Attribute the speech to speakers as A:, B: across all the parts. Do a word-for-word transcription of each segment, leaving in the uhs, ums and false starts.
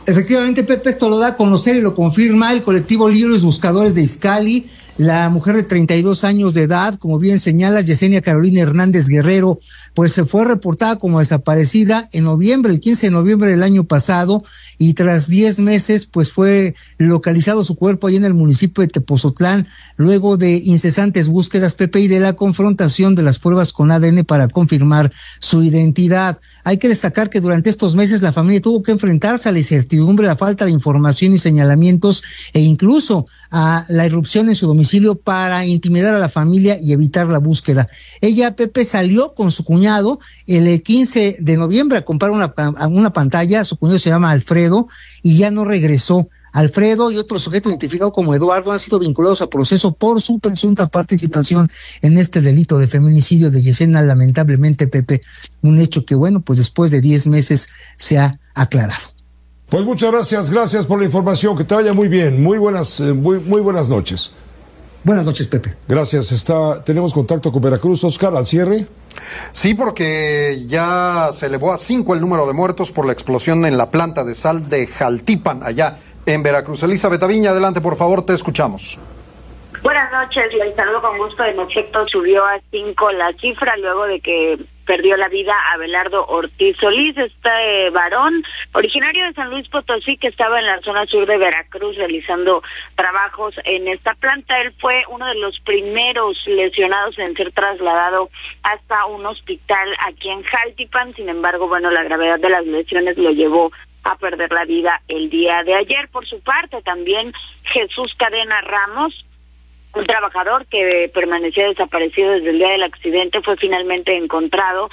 A: Efectivamente, Pepe, esto lo da a conocer y lo confirma el colectivo Libres Buscadores de Izcalli. La mujer de treinta y dos años de edad, como bien señala, Yesenia Carolina Hernández Guerrero, pues se fue reportada como desaparecida en noviembre, el quince de noviembre del año pasado, y tras diez meses, pues fue localizado su cuerpo ahí en el municipio de Tepozotlán, luego de incesantes búsquedas, Pepe, y de la confrontación de las pruebas con A D N para confirmar su identidad. Hay que destacar que durante estos meses la familia tuvo que enfrentarse a la incertidumbre, la falta de información y señalamientos, e incluso a la irrupción en su domicilio para intimidar a la familia y evitar la búsqueda. Ella, Pepe, salió con su cuñado el quince de noviembre a comprar una, una pantalla. Su cuñado se llama Alfredo y ya no regresó. Alfredo y otro sujeto identificado como Eduardo han sido vinculados a proceso por su presunta participación en este delito de feminicidio de Yesenia, lamentablemente, Pepe, un hecho que, bueno, pues después de diez meses se ha aclarado.
B: Pues muchas gracias, gracias por la información, que te vaya muy bien, muy buenas, eh, muy, muy buenas noches.
A: Buenas noches, Pepe.
B: Gracias, está, tenemos contacto con Veracruz, Oscar, al cierre.
C: Sí, porque ya se elevó a cinco el número de muertos por la explosión en la planta de sal de Jaltipan, allá en Veracruz. Elizabeth Aviña, adelante, por favor, te escuchamos.
D: Buenas noches, les saludo con gusto. En efecto, subió a cinco la cifra luego de que perdió la vida Abelardo Ortiz Solís, este varón originario de San Luis Potosí que estaba en la zona sur de Veracruz realizando trabajos en esta planta. Él fue uno de los primeros lesionados en ser trasladado hasta un hospital aquí en Jaltipan. Sin embargo, bueno, la gravedad de las lesiones lo llevó a perder la vida el día de ayer. Por su parte, también Jesús Cadena Ramos, un trabajador que permanecía desaparecido desde el día del accidente, fue finalmente encontrado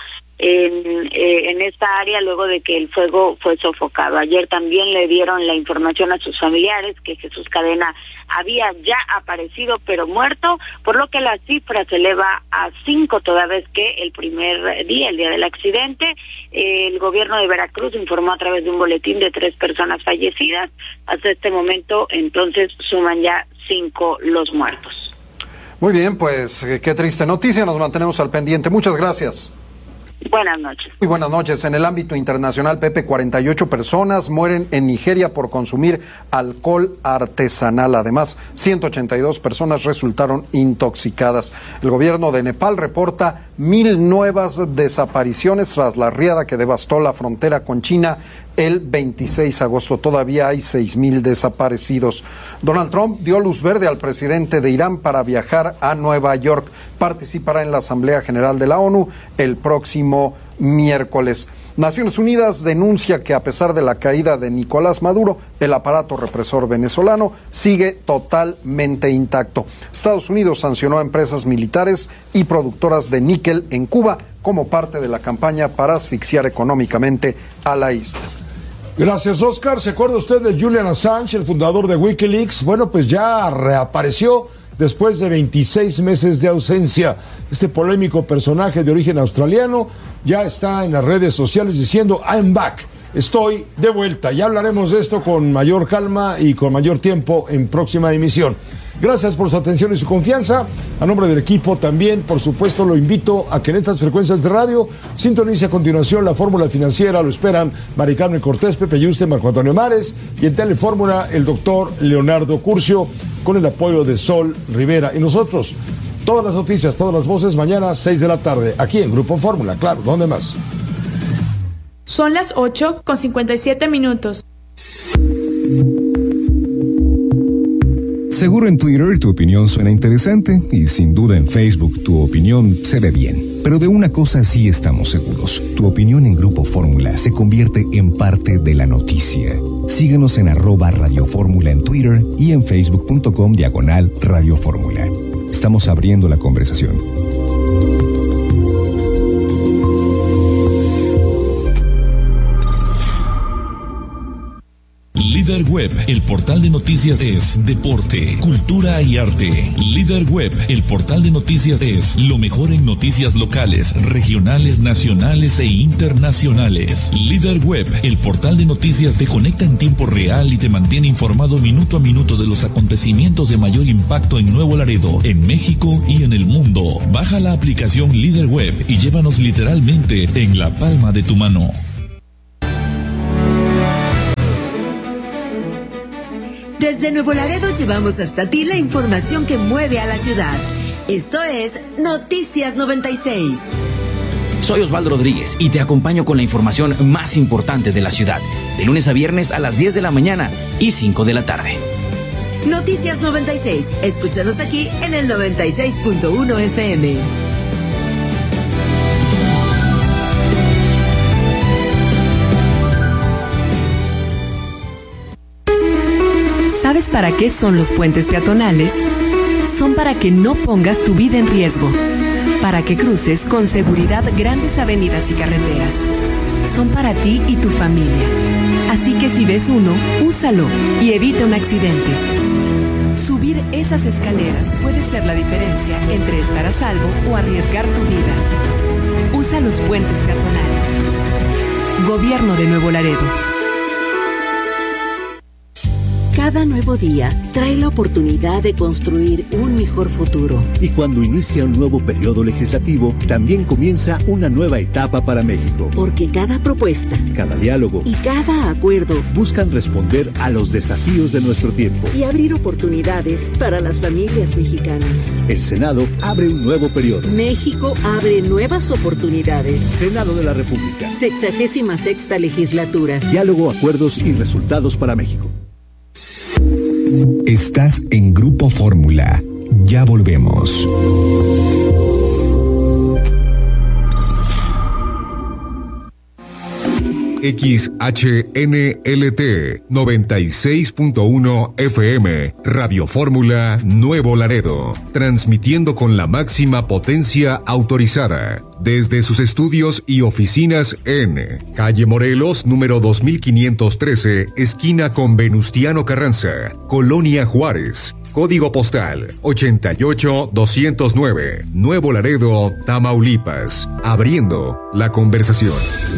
D: en, eh, en esta área luego de que el fuego fue sofocado. Ayer también le dieron la información a sus familiares que Jesús Cadena había ya aparecido pero muerto, por lo que la cifra se eleva a cinco toda vez que el primer día, el día del accidente, eh, el gobierno de Veracruz informó a través de un boletín de tres personas fallecidas. Hasta este momento, entonces, suman ya cinco los muertos.
C: Muy bien, pues qué triste noticia, nos mantenemos al pendiente. Muchas gracias.
D: Buenas noches.
C: Muy buenas noches. En el ámbito internacional, Pepe, cuarenta y ocho personas mueren en Nigeria por consumir alcohol artesanal. Además, ciento ochenta y dos personas resultaron intoxicadas. El gobierno de Nepal reporta mil nuevas desapariciones tras la riada que devastó la frontera con China el veintiséis de agosto. Todavía hay seis mil desaparecidos. Donald Trump dio luz verde al presidente de Irán para viajar a Nueva York. Participará en la Asamblea General de la ONU el próximo miércoles. Naciones Unidas denuncia que a pesar de la caída de Nicolás Maduro, el aparato represor venezolano sigue totalmente intacto. Estados Unidos sancionó a empresas militares y productoras de níquel en Cuba como parte de la campaña para asfixiar económicamente a la isla.
B: Gracias, Oscar. ¿Se acuerda usted de Julian Assange, el fundador de Wikileaks? Bueno, pues ya reapareció después de veintiséis meses de ausencia. Este polémico personaje de origen australiano ya está en las redes sociales diciendo I'm back, estoy de vuelta. Ya hablaremos de esto con mayor calma y con mayor tiempo en próxima emisión. Gracias por su atención y su confianza. A nombre del equipo también, por supuesto, lo invito a que en estas frecuencias de radio sintonice a continuación la Fórmula Financiera. Lo esperan Mari Carmen Cortés, Pepe Yuste, Marco Antonio Mares y en Telefórmula el doctor Leonardo Curcio con el apoyo de Sol Rivera. Y nosotros, todas las noticias, todas las voces, mañana seis de la tarde, aquí en Grupo Fórmula. Claro, ¿dónde más?
E: Son las ocho con cincuenta y siete minutos.
F: Seguro en Twitter tu opinión suena interesante y sin duda en Facebook tu opinión se ve bien. Pero de una cosa sí estamos seguros. Tu opinión en Grupo Fórmula se convierte en parte de la noticia. Síguenos en arroba Radio Fórmula en Twitter y en facebook.com diagonal Radio Fórmula. Estamos abriendo la conversación.
G: Líder Web, el portal de noticias es deporte, cultura y arte. Líder Web, el portal de noticias es lo mejor en noticias locales, regionales, nacionales e internacionales. Líder Web, el portal de noticias te conecta en tiempo real y te mantiene informado minuto a minuto de los acontecimientos de mayor impacto en Nuevo Laredo, en México y en el mundo. Baja la aplicación Líder Web y llévanos literalmente en la palma de tu mano.
H: Desde Nuevo Laredo llevamos hasta ti la información que mueve a la ciudad. Esto es Noticias noventa y seis.
I: Soy Osvaldo Rodríguez y te acompaño con la información más importante de la ciudad, de lunes a viernes a las diez de la mañana y cinco de la tarde.
H: Noticias noventa y seis. Escúchanos aquí en el noventa y seis punto uno F M.
J: ¿Sabes para qué son los puentes peatonales? Son para que no pongas tu vida en riesgo, para que cruces con seguridad grandes avenidas y carreteras. Son para ti y tu familia. Así que si ves uno, úsalo y evita un accidente. Subir esas escaleras puede ser la diferencia entre estar a salvo o arriesgar tu vida. Usa los puentes peatonales. Gobierno de Nuevo Laredo.
K: Cada nuevo día trae la oportunidad de construir un mejor futuro.
L: Y cuando inicia un nuevo periodo legislativo, también comienza una nueva etapa para México.
K: Porque cada propuesta,
L: cada diálogo
K: y cada acuerdo
L: buscan responder a los desafíos de nuestro tiempo
K: y abrir oportunidades para las familias mexicanas.
L: El Senado abre un nuevo periodo.
K: México abre nuevas oportunidades.
L: Senado de la República.
K: Sexagésima sexta legislatura.
L: Diálogo, acuerdos y resultados para México.
F: Estás en Grupo Fórmula. Ya volvemos. X H N L T noventa y seis punto uno F M, Radio Fórmula Nuevo Laredo, transmitiendo con la máxima potencia autorizada desde sus estudios y oficinas en Calle Morelos, número dos mil quinientos trece, esquina con Venustiano Carranza, Colonia Juárez. Código postal ochenta y ocho doscientos nueve, Nuevo Laredo, Tamaulipas. Abriendo la conversación.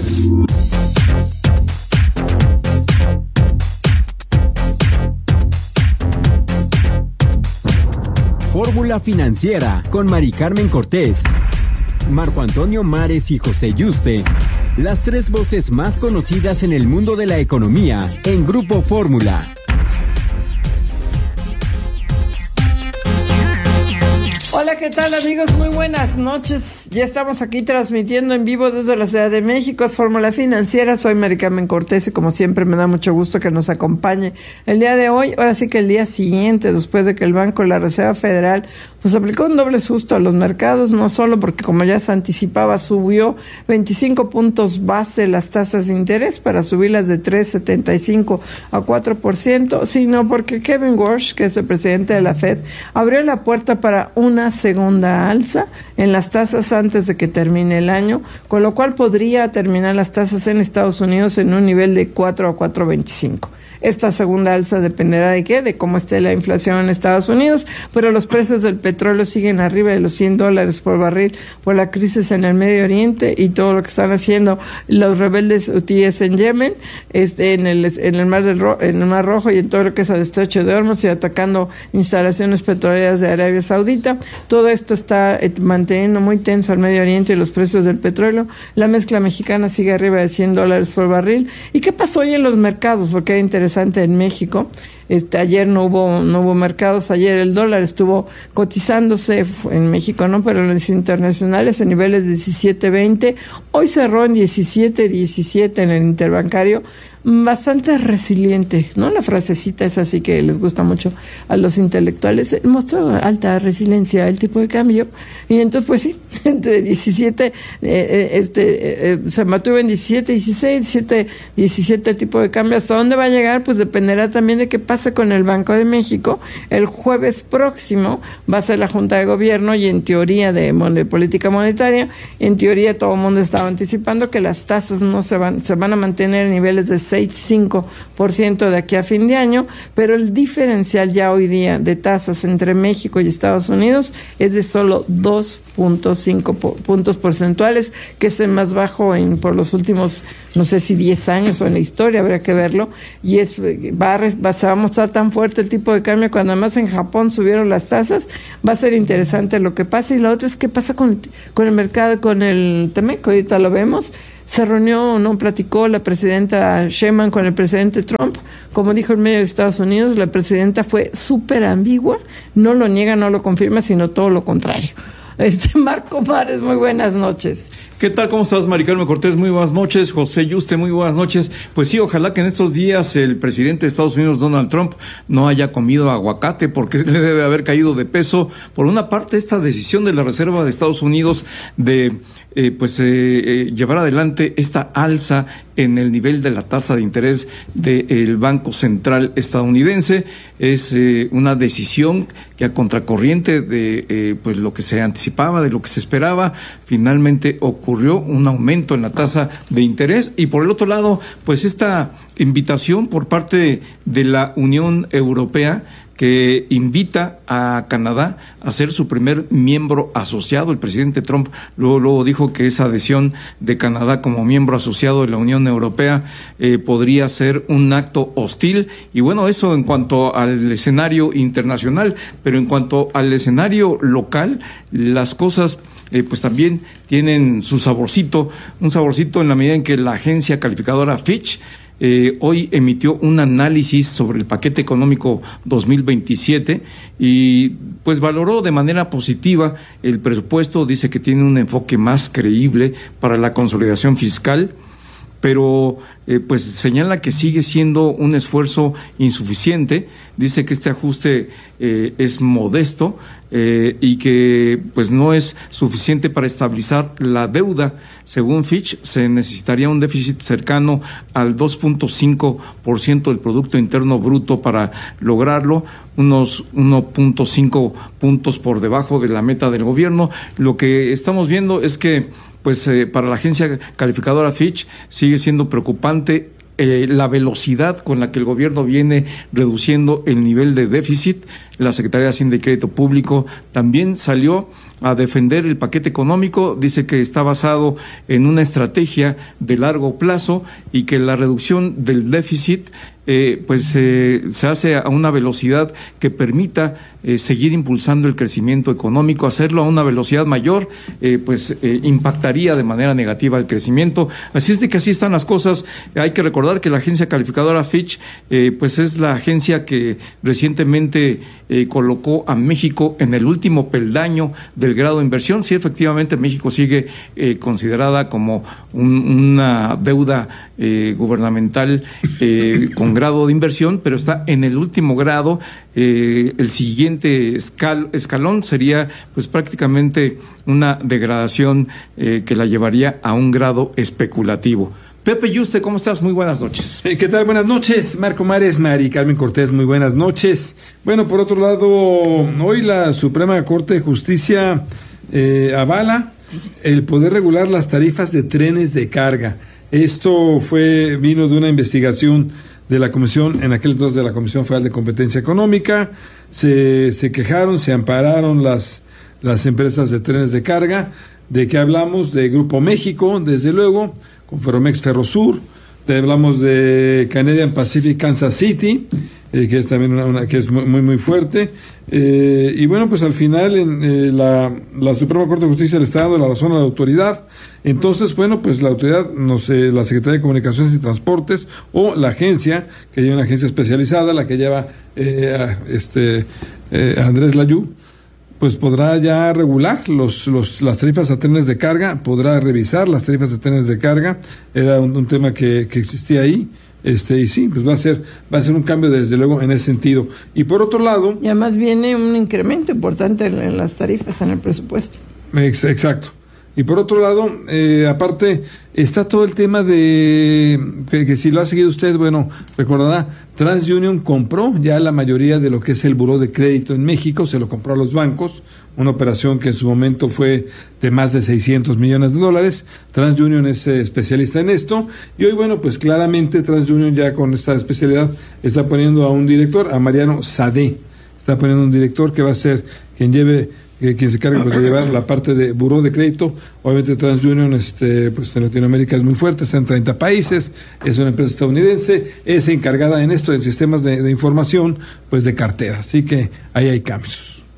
M: Fórmula Financiera con Mari Carmen Cortés, Marco Antonio Mares y José Yuste. Las tres voces más conocidas en el mundo de la economía en Grupo Fórmula.
N: Hola, ¿qué tal, amigos? Muy buenas noches. Ya estamos aquí transmitiendo en vivo desde la Ciudad de México. Es Fórmula Financiera. Soy Mari Carmen Cortés y como siempre me da mucho gusto que nos acompañe el día de hoy. Ahora sí que el día siguiente, después de que el Banco de la Reserva Federal pues aplicó un doble susto a los mercados, no solo porque, como ya se anticipaba, subió veinticinco puntos base las tasas de interés para subirlas de tres punto setenta y cinco a cuatro por ciento, sino porque Kevin Warsh, que es el presidente de la Fed, abrió la puerta para una segunda alza en las tasas antes de que termine el año, con lo cual podría terminar las tasas en Estados Unidos en un nivel de cuatro a cuatro punto veinticinco. Esta segunda alza dependerá de qué, de cómo esté la inflación en Estados Unidos, pero los precios del petróleo siguen arriba de los cien dólares por barril por la crisis en el Medio Oriente y todo lo que están haciendo los rebeldes hutíes en Yemen, este, en el en el mar del Ro, en el Mar Rojo y en todo lo que es el estrecho de Hormuz y atacando instalaciones petroleras de Arabia Saudita. Todo esto está eh, manteniendo muy tenso al Medio Oriente y los precios del petróleo. La mezcla mexicana sigue arriba de cien dólares por barril. ¿Y qué pasó hoy en los mercados? Porque hay interesante en México. Este, ayer no hubo no hubo mercados, ayer el dólar estuvo cotizándose en México, no, pero en los internacionales en niveles de diecisiete veinte. Hoy cerró en diecisiete diecisiete en el interbancario, bastante resiliente, ¿no? La frasecita es así que les gusta mucho a los intelectuales. Mostró alta resiliencia el tipo de cambio y entonces pues sí, entre diecisiete eh, este eh, se mantuvo en diecisiete dieciséis, diecisiete diecisiete el tipo de cambio. ¿Hasta dónde va a llegar? Pues dependerá también de qué pase con el Banco de México. El jueves próximo va a ser la Junta de Gobierno y en teoría de, de política monetaria, en teoría todo el mundo estaba anticipando que las tasas no se van se van a mantener en niveles de seis punto cinco por ciento de aquí a fin de año, pero el diferencial ya hoy día de tasas entre México y Estados Unidos es de solo dos punto cinco puntos porcentuales, que es el más bajo en por los últimos, no sé si diez años o en la historia, habría que verlo, y es va a, va, se va a mostrar tan fuerte el tipo de cambio cuando además en Japón subieron las tasas. Va a ser interesante lo que pasa, y lo otro es qué pasa con, con el mercado, con el T M E C, ahorita lo vemos. se reunió o no platicó la presidenta Sheinbaum con el presidente Trump. Como dijo el medio de Estados Unidos, la presidenta fue súper ambigua, no lo niega, no lo confirma, sino todo lo contrario. Este Marco Mares, muy buenas noches.
O: ¿Qué tal? ¿Cómo estás, Mari Carmen Cortés? Muy buenas noches. José Yuste, muy buenas noches. Pues sí, ojalá que en estos días el presidente de Estados Unidos, Donald Trump, no haya comido aguacate, porque le debe haber caído de peso. Por una parte, esta decisión de la Reserva de Estados Unidos de eh, pues eh, eh, llevar adelante esta alza en el nivel de la tasa de interés del Banco Central estadounidense es eh, una decisión que a contracorriente de eh, pues lo que se anticipaba, de lo que se esperaba, finalmente ocurrió. ocurrió un aumento en la tasa de interés y por el otro lado, pues esta invitación por parte de la Unión Europea que invita a Canadá a ser su primer miembro asociado. El presidente Trump luego, luego dijo que esa adhesión de Canadá como miembro asociado de la Unión Europea eh, podría ser un acto hostil. Y bueno, eso en cuanto al escenario internacional, pero en cuanto al escenario local, las cosas Eh, pues también tienen su saborcito, un saborcito en la medida en que la agencia calificadora Fitch eh, hoy emitió un análisis sobre el paquete económico dos mil veintisiete y pues valoró de manera positiva el presupuesto, dice que tiene un enfoque más creíble para la consolidación fiscal, pero eh, pues señala que sigue siendo un esfuerzo insuficiente, dice que este ajuste eh, es modesto eh, y que pues no es suficiente para estabilizar la deuda. Según Fitch, se necesitaría un déficit cercano al dos punto cinco por ciento del Producto Interno Bruto para lograrlo, unos uno punto cinco puntos por debajo de la meta del gobierno. Lo que estamos viendo es que pues eh, para la agencia calificadora Fitch sigue siendo preocupante eh, la velocidad con la que el gobierno viene reduciendo el nivel de déficit. La Secretaría de Hacienda y Crédito Público también salió a defender el paquete económico, dice que está basado en una estrategia de largo plazo y que la reducción del déficit eh, pues eh, se hace a una velocidad que permita eh, seguir impulsando el crecimiento económico. Hacerlo a una velocidad mayor eh, pues eh, impactaría de manera negativa el crecimiento. Así es de que así están las cosas. Hay que recordar que la agencia calificadora Fitch eh, pues es la agencia que recientemente eh, colocó a México en el último peldaño del grado de inversión. Sí, efectivamente, México sigue eh, considerada como un, una deuda eh, gubernamental eh, con grado de inversión, pero está en el último grado. Eh, el siguiente escal, escalón sería pues prácticamente una degradación eh, que la llevaría a un grado especulativo. Pepe Yuste, ¿cómo estás? Muy buenas noches.
P: Hey, ¿qué tal? Buenas noches, Marco Mares, Mari Carmen Cortés, muy buenas noches. Bueno, por otro lado, hoy la Suprema Corte de Justicia eh, avala el poder regular las tarifas de trenes de carga. Esto fue vino de una investigación de la Comisión, en aquel entonces de la Comisión Federal de Competencia Económica. Se, se quejaron, se ampararon las, las empresas de trenes de carga. ¿De qué hablamos? De Grupo México, desde luego, con Ferromex Ferrosur. Te hablamos de Canadian Pacific Kansas City, eh, que es también una, una que es muy muy, muy fuerte. Eh, y bueno, pues al final en, eh, la, la Suprema Corte de Justicia le está dando la razón a la autoridad. Entonces, bueno, pues la autoridad, no sé, la Secretaría de Comunicaciones y Transportes o la agencia, que hay una agencia especializada, la que lleva eh, a, este eh, Andrés Layú, pues podrá ya regular los, los, las tarifas a trenes de carga, podrá revisar las tarifas de trenes de carga. Era un, un tema que, que existía ahí, este y sí, pues va a ser va a ser un cambio desde luego en ese sentido. Y por otro lado,
N: y además viene un incremento importante en las tarifas en el presupuesto.
P: Ex, exacto. Y por otro lado, eh, aparte, está todo el tema de, que, que si lo ha seguido usted, bueno, recordará, TransUnion compró ya la mayoría de lo que es el buró de crédito en México, se lo compró a los bancos, una operación que en su momento fue de más de seiscientos millones de dólares. TransUnion es eh, especialista en esto, y hoy, bueno, pues claramente TransUnion ya con esta especialidad está poniendo a un director, a Mariano Sadé, está poniendo un director que va a ser quien lleve Eh, quien se carga pues, de llevar la parte de buró de crédito. Obviamente TransUnion este, pues, en Latinoamérica es muy fuerte, está en treinta países, es una empresa estadounidense, es encargada en esto, en sistemas de, de información, pues de cartera, así que ahí hay cambios.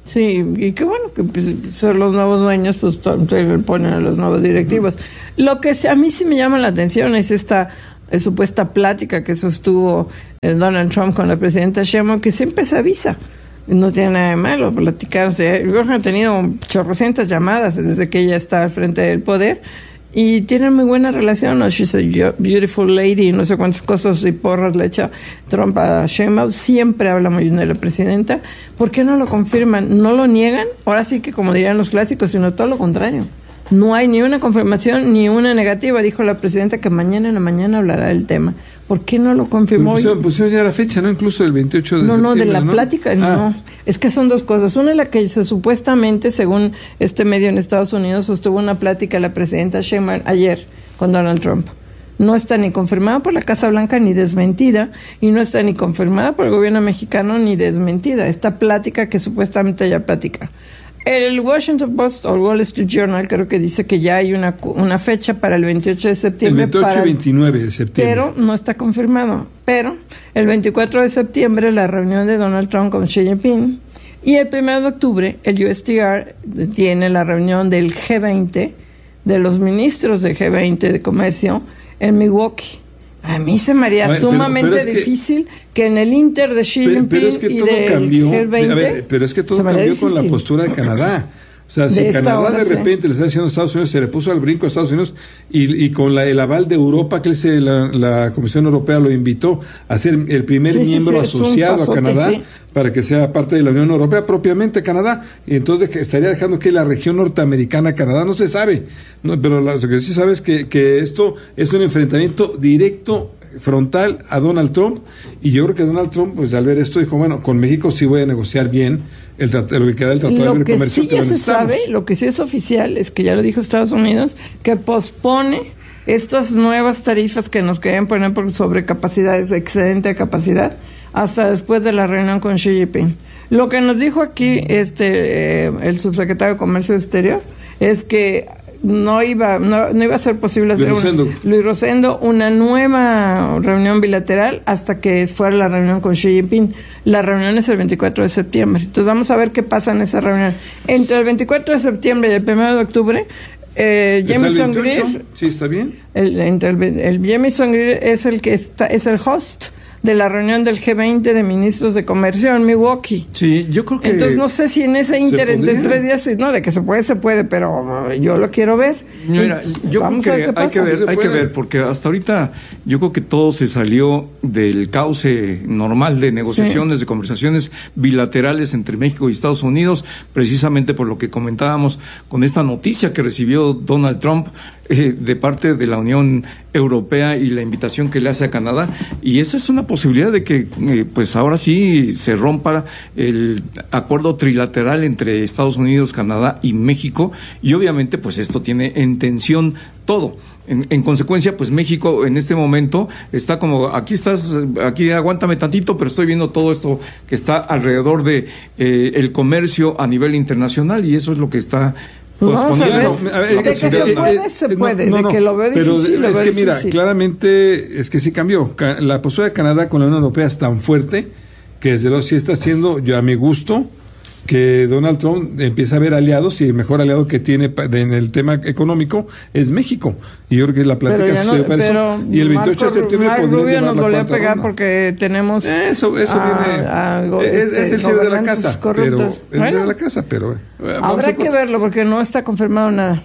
N: Sí, y qué bueno que pues, son los nuevos dueños, pues ponen a los nuevos directivos. Uh-huh. Lo que a mí sí me llama la atención es esta eh, supuesta plática que sostuvo eh, Donald Trump con la presidenta Sheinbaum, que siempre se avisa. No tiene nada de malo platicar. O sea, yo he tenido chorrocientas llamadas desde que ella está al frente del poder y tienen muy buena relación. ¿No? She's a beautiful lady, no sé cuántas cosas y porras le echa Trump a Sheinbaum. Siempre habla muy bien de la presidenta. ¿Por qué no lo confirman? ¿No lo niegan? Ahora sí que, como dirían los clásicos, sino todo lo contrario. No hay ni una confirmación ni una negativa. Dijo la presidenta que mañana en la mañana hablará del tema. ¿Por qué no lo confirmó?
P: Pusieron, pusieron ya la fecha, ¿no? Incluso el veintiocho de
N: no,
P: septiembre.
N: No, de la
P: ¿no?
N: plática, ah. no. Es que son dos cosas. Una es la que se supuestamente, según este medio en Estados Unidos, sostuvo una plática la presidenta Sheinbaum ayer con Donald Trump. No está ni confirmada por la Casa Blanca ni desmentida, y no está ni confirmada por el gobierno mexicano ni desmentida. Esta plática que supuestamente ella platica. El Washington Post o el Wall Street Journal creo que dice que ya hay una una fecha para el veintiocho de septiembre.
P: El veintiocho y veintinueve de septiembre.
N: Pero no está confirmado. Pero el veinticuatro de septiembre la reunión de Donald Trump con Xi Jinping, y el primero de octubre el U S T R tiene la reunión del G veinte, de los ministros del G veinte de comercio en Milwaukee. A mí se me haría ver, sumamente pero, pero es difícil que, que en el Inter de Xi Jinping pero, pero es que y del
P: cambió,
N: G veinte...
P: A ver, pero es que todo cambió con la postura de Canadá. O sea, si Canadá hora, de repente sí. le está diciendo a Estados Unidos, se le puso al brinco a Estados Unidos y, y con la, el aval de Europa, que se, la, la Comisión Europea lo invitó a ser el primer sí, miembro sí, sí, asociado pasote, a Canadá sí. para que sea parte de la Unión Europea, propiamente Canadá, y entonces estaría dejando que la región norteamericana, Canadá, no se sabe, no, pero lo que sí sabe es que, que esto es un enfrentamiento directo frontal a Donald Trump, y yo creo que Donald Trump, pues al ver esto, dijo, bueno, con México sí voy a negociar bien el lo que queda del Tratado de Libre Comercio.
N: Lo que sí ya se sabe, lo que sí es oficial, es que ya lo dijo Estados Unidos, que pospone estas nuevas tarifas que nos querían poner por sobrecapacidades, excedente de capacidad, hasta después de la reunión con Xi Jinping. Lo que nos dijo aquí este eh, el subsecretario de Comercio Exterior es que no iba no, no iba a ser posible hacer Luis Rosendo. Un, Luis Rosendo una nueva reunión bilateral hasta que fuera la reunión con Xi Jinping. La reunión es el veinticuatro de septiembre. Entonces vamos a ver qué pasa en esa reunión. Entre el veinticuatro de septiembre y el primero de octubre, eh, Jamieson Greer,
P: sí, está bien.
N: El, entre el, el Jamieson Greer es el que está, es el host de la reunión del G veinte de ministros de comercio en Milwaukee.
O: Sí, yo creo que...
N: Entonces no sé si en ese ínter entre tres días, no, de que se puede, se puede, pero yo lo quiero ver.
O: Mira, yo
N: Vamos
O: creo que hay que ver, hay que ver, porque hasta ahorita yo creo que todo se salió del cauce normal de negociaciones, sí. de conversaciones bilaterales entre México y Estados Unidos, precisamente por lo que comentábamos con esta noticia que recibió Donald Trump eh, de parte de la Unión Europea y la invitación que le hace a Canadá, y esa es una posibilidad de que eh, pues ahora sí se rompa el acuerdo trilateral entre Estados Unidos, Canadá y México, y obviamente pues esto tiene en tensión todo. En, en consecuencia, pues México en este momento está como, aquí estás, aquí aguántame tantito, pero estoy viendo todo esto que está alrededor de eh, el comercio a nivel internacional, y eso es lo que está
N: pues vamos a ver, a ver, de que se puede, se puede, no, no, de que lo veo
P: pero
N: difícil,
P: es
N: lo veo
P: que mira,
N: difícil.
P: Claramente es que sí cambió. La postura de Canadá con la Unión Europea es tan fuerte que desde luego sí está haciendo, yo a mi gusto, que Donald Trump empieza a ver aliados, y el mejor aliado que tiene en el tema económico es México. Y yo creo que la plática
N: no,
P: para eso. Y el veintiocho
N: Marco,
P: de septiembre
N: Marco
P: podría
N: Rubio nos volvió a pegar
P: ronda.
N: Porque tenemos
P: eso eso
N: a,
P: viene
N: a, a,
P: es,
N: este,
P: es el cierre de la casa, pero es
N: bueno,
P: de la casa, pero
N: eh, habrá que verlo porque no está confirmado nada.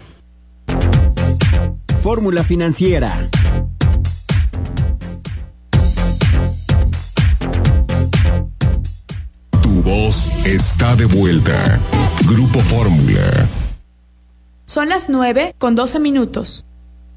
M: Fórmula financiera.
F: Tu voz está de vuelta. Grupo Fórmula.
E: Son las nueve con doce minutos.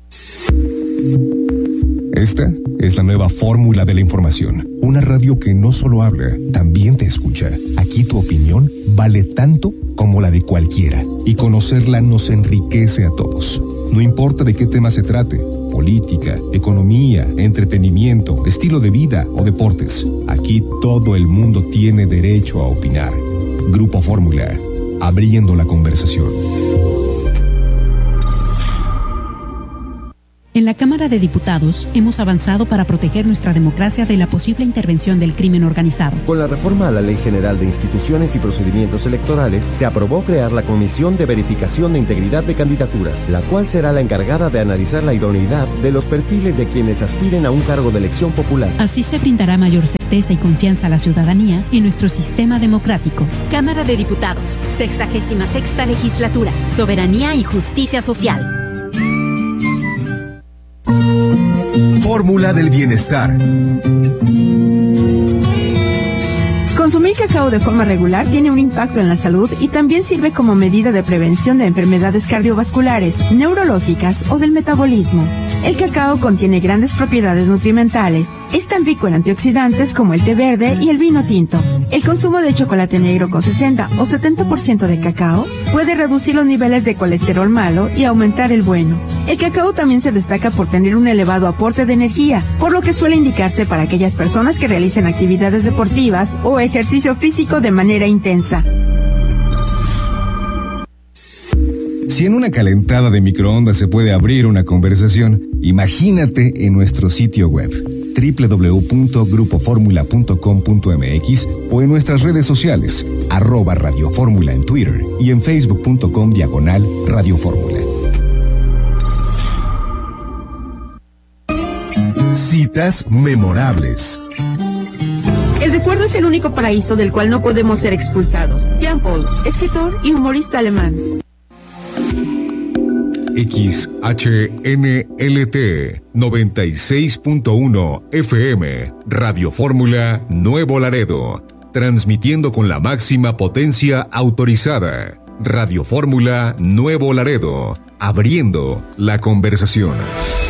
F: Esta es la nueva fórmula de la información. Una radio que no solo habla, también te escucha. Aquí tu opinión vale tanto como la de cualquiera. Y conocerla nos enriquece a todos. No importa de qué tema se trate. Política, economía, entretenimiento, estilo de vida o deportes. Aquí todo el mundo tiene derecho a opinar. Grupo Fórmula. Abriendo la conversación.
J: En
Q: la Cámara de Diputados hemos avanzado para proteger nuestra democracia de la posible intervención del crimen organizado.
R: Con la reforma a la Ley General de Instituciones y Procedimientos Electorales, se aprobó crear la Comisión de Verificación de Integridad de Candidaturas, la cual será la encargada de analizar la idoneidad de los perfiles de quienes aspiren a un cargo de elección popular.
Q: Así se brindará mayor certeza y confianza a la ciudadanía en nuestro sistema democrático.
S: Cámara de Diputados, sexagésima sexta legislatura, soberanía y justicia social.
T: Fórmula del bienestar.
E: Consumir cacao de forma regular tiene un impacto en la salud y también sirve como medida de prevención de enfermedades cardiovasculares, neurológicas o del metabolismo. El cacao contiene grandes propiedades nutrimentales. Es tan rico en antioxidantes como el té verde y el vino tinto. El consumo de chocolate negro con sesenta o setenta por ciento de cacao puede reducir los niveles de colesterol malo y aumentar el bueno. El cacao también se destaca por tener un elevado aporte de energía, por lo que suele indicarse para aquellas personas que realicen actividades deportivas o ejercicio físico de manera intensa.
F: Si en una calentada de microondas se puede abrir una conversación, imagínate en nuestro sitio web doble u doble u doble u punto grupo fórmula punto com punto m x o en nuestras redes sociales, arroba Radio Fórmula en Twitter y en facebook punto com diagonal Radio Fórmula.
T: Citas memorables.
E: El recuerdo es el único paraíso del cual no podemos ser expulsados. Jean Paul, escritor y humorista alemán.
F: X H N L T noventa y seis punto uno F M, Radio Fórmula Nuevo Laredo, transmitiendo con la máxima potencia autorizada. Radio Fórmula Nuevo Laredo, abriendo la conversación.